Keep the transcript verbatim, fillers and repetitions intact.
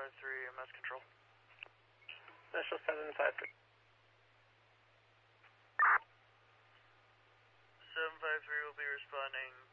five three, mass control. Initial seven five three. seven five three will be responding